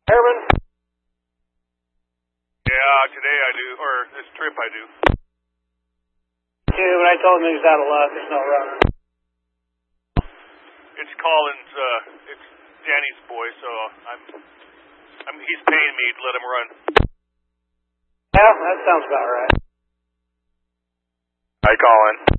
Herman? Yeah, today I do, or this trip I do. Yeah, when I told him he was out of luck, there's no running. It's Collins, it's Danny's boy, so he's paying me to let him run. Yeah, that sounds about right. Hi, Colin.